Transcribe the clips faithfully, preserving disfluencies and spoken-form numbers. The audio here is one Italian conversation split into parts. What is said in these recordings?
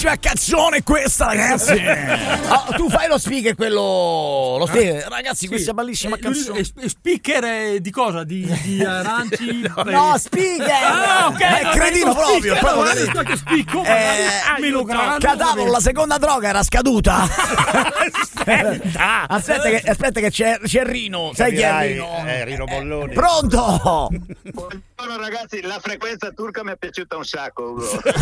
bellissima canzone questa, ragazzi. Oh, tu fai lo speaker, quello lo speaker. Ragazzi, sì, questa bellissima canzone. È, è speaker è di cosa? Di, di aranci? no, no, speaker. Ah, ok. È no, cretino proprio. Speaker, proprio no, che spicco, eh, Cadavolo, la seconda droga era scaduta. aspetta, aspetta che, aspetta che c'è, c'è Rino. Sai chi è Rino? Eh, Rino Bolloni. Eh, pronto? Buongiorno ragazzi, la frequenza turca mi è piaciuta un sacco.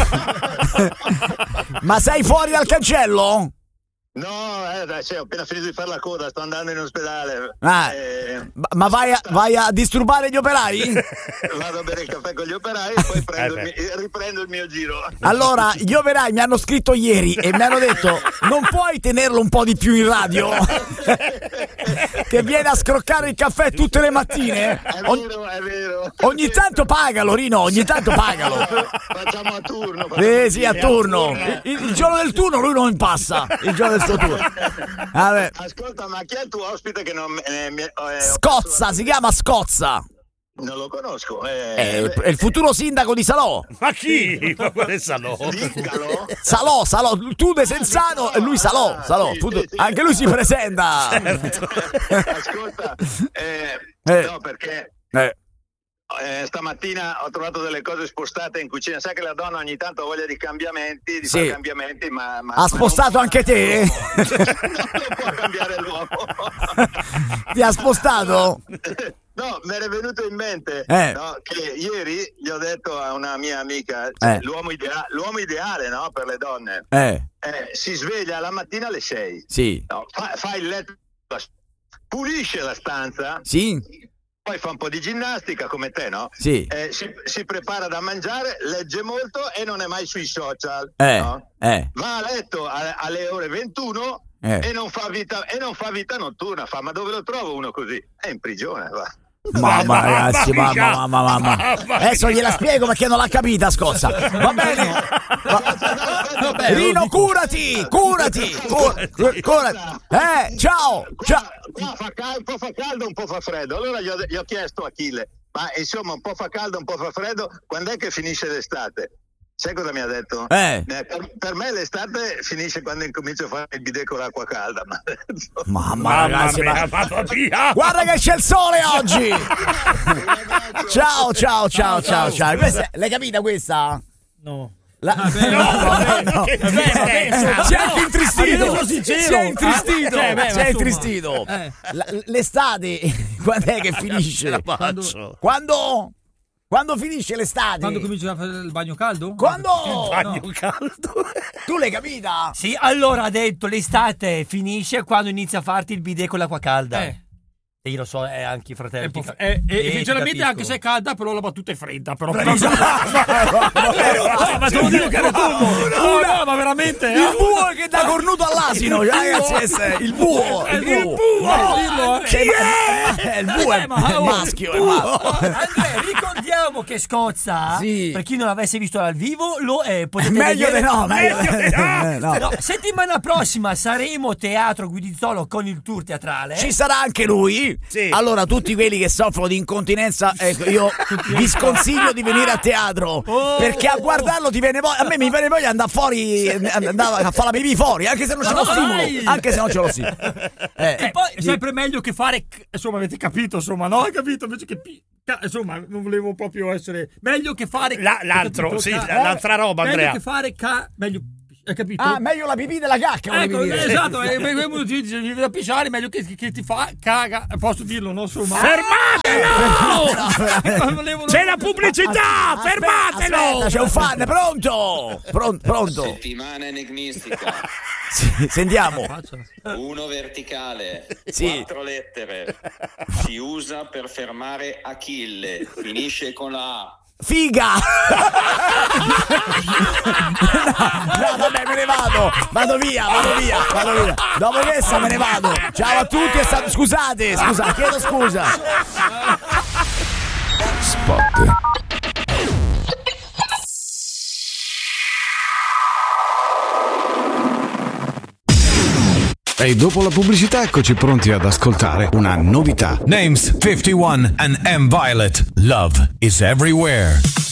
Ma sei fuori dal cancello? No, eh, dai, cioè, ho appena finito di fare la coda, sto andando in ospedale. Ah, eh, ma vai a, vai a disturbare gli operai? Vado a bere il caffè con gli operai e poi prendo il mio, riprendo il mio giro. Allora, gli operai mi hanno scritto ieri e mi hanno detto: non puoi tenerlo un po' di più in radio? Che viene a scroccare il caffè tutte le mattine? È vero, è vero. Ogni tanto pagalo, Rino, ogni tanto pagalo. Facciamo a turno. Eh sì, a turno. Il, il giorno del turno lui non passa. Il giorno del suo turno. Vabbè. Ascolta, ma chi è il tuo ospite che non eh, mi, eh, Scozza, si chiama Scozza. Non lo conosco. Eh, è, è il futuro sindaco di Salò. Ma chi? Ma quale Salò? Salò, Salò, tu De Senzano e lui Salò. Ah, Salò. sì, Futuro... sì, sì. Anche lui si presenta. Certo. Ascolta, eh, eh. no, perché Eh. Eh, stamattina ho trovato delle cose spostate in cucina. Sai che la donna ogni tanto ha voglia di cambiamenti, di sì. fare cambiamenti, ma, ma ha spostato ma anche te? Non può cambiare l'uomo. Ti ha spostato? No, mi era venuto in mente eh. no, che ieri gli ho detto a una mia amica, cioè, eh. l'uomo, idea- l'uomo ideale, no, per le donne eh. Eh, si sveglia la mattina alle sei, sì. no, fa, fa il letto, pulisce la stanza, sì. poi fa un po' di ginnastica come te, no? Sì. Eh, si, si prepara da mangiare, legge molto e non è mai sui social. Eh, no? eh. Va a letto a, alle ore ventuno eh. e, non fa vita, e non fa vita notturna. Fa, ma dove lo trovo uno così? È in prigione, va. Mamma ragazzi, mamma, mamma, mamma. Adesso gliela spiego perché non l'ha capita, Scozza. Va bene. Va bene. Rino, curati, curati, curati. curati. Eh, ciao. ciao. Qua fa cal- un po' fa caldo, un po' fa freddo. Allora gli ho, gli ho chiesto a Achille, ma insomma un po' fa caldo, un po' fa freddo, quando è che finisce l'estate? Sai cosa mi ha detto? Eh. Eh, per, per me l'estate finisce quando incomincio a fare il bidet con l'acqua calda. Ma... Mamma, ragazzi, ma... guarda che c'è il sole oggi. ciao, ciao, ciao, ciao, ciao. Questa, l'hai capita questa? No. La... Vabbè, no, vabbè, no. Vabbè, vabbè, si è anche intristito. Si è intristito. Ah, cioè, beh, si è intristito. Eh. La, l'estate quando è che finisce? Quando? Quando? Quando finisce l'estate? Quando comincia a fare il bagno caldo? Quando? Il bagno no. caldo? Tu l'hai capita? Sì, allora ha detto l'estate finisce quando inizia a farti il bidet con l'acqua calda. Eh. E io lo so, è anche i fratelli. È eh, eh, eh, sinceramente anche se è calda, però la battuta è fredda. Però ma te lo dico che era tu. No, no, ma veramente. Il buo che dà cornuto all'asino, ragazzi. Il buo. Il buo. Il buo è maschio. Andrea, ricordiamo che Scozza, sì. per chi non l'avesse visto dal vivo, lo è. Potete meglio di no, meglio di no. no. Settimana prossima saremo Teatro Guidizzolo con il tour teatrale. Ci sarà anche lui. Sì. Allora tutti quelli che soffrono di incontinenza, ecco, io vi sconsiglio di venire a teatro, oh, perché a guardarlo ti viene voglia. A me mi viene voglia di andare fuori, andare a fare la pipì fuori, anche se non ce l'ho stimolo, anche se non ce l'ho stimolo. Eh, e poi è sempre meglio che fare, insomma, avete capito, insomma, no? Hai capito? Invece che insomma, non volevo proprio essere meglio che fare la, l'altro, capito, sì, ca- l'altra roba, meglio Andrea. Meglio che fare ca- meglio hai capito? Ah, meglio la pipì della cacca, ecco, dire. Esatto, e uno ti dice vieni da pisciare, meglio che, che ti fa caga, posso dirlo, non so mai. Fermatelo! C'è la pubblicità, aspetta, fermatelo! Aspetta, c'è un fan, pronto? Pronto? pronto? Settimana enigmistica. Sì, sentiamo. Uno verticale, sì. quattro lettere. Si usa per fermare Achille, finisce con la A. Figa! no, no, vabbè, me ne vado. Vado via, vado via, vado via. Dopo questa me ne vado. Ciao a tutti e sta... scusate, scusa, chiedo scusa. Spot. E dopo la pubblicità eccoci pronti ad ascoltare una novità. Names fifty-one and M Violet. Love is everywhere.